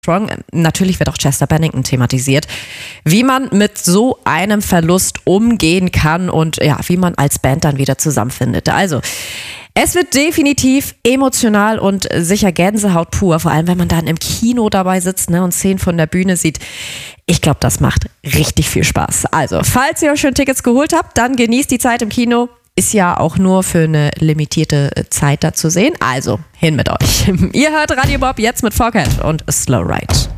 Strong. Natürlich wird auch Chester Bennington thematisiert, wie man mit so einem Verlust umgehen kann und ja, wie man als Band dann wieder zusammenfindet. Also, es wird definitiv emotional und sicher Gänsehaut pur, vor allem wenn man dann im Kino dabei sitzt, ne, und Szenen von der Bühne sieht. Ich glaube, das macht richtig viel Spaß. Also, falls ihr euch schon Tickets geholt habt, dann genießt die Zeit im Kino. Ist ja auch nur für eine limitierte Zeit da zu sehen. Also, hin mit euch. Ihr hört Radio Bob jetzt mit Foghhead und Slow Ride.